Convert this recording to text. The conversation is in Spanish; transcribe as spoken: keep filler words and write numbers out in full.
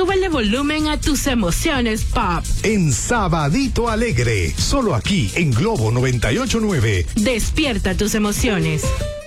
súbele volumen a tus emociones pop. En Sabadito Alegre, solo aquí en Globo noventa y ocho punto nueve. Despierta tus emociones.